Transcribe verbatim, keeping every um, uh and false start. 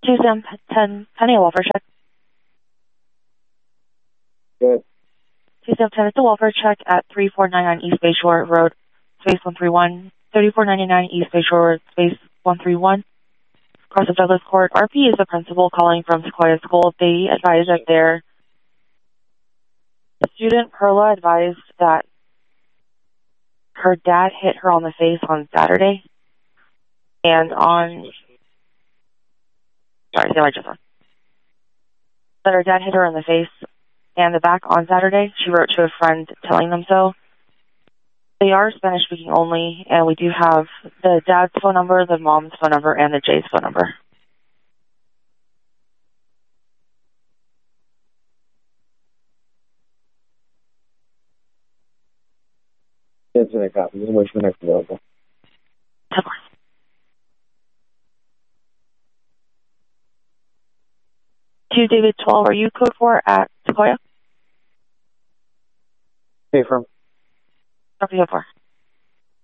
Tuesday, ten, ten a welfare check. Good. Tuesday, ten, it's a welfare check at thirty-four ninety-nine East Bayshore Road, space one three one. thirty-four ninety-nine East Bayshore Road, space one three one. Cross of Douglas Court. R P is the principal calling from Sequoia School. They advised that their student, Perla, advised that her dad hit her on the face on Saturday. And on... Sorry, say what I just said. That her dad hit her in the face and the back on Saturday. She wrote to a friend telling them so. They are Spanish speaking only, and we do have the dad's phone number, the mom's phone number, and the Jay's phone number. It's in a copy. You wish for next available. Of course. To David twelve, are you code four at Sequoia? Hey, from. Copy code four.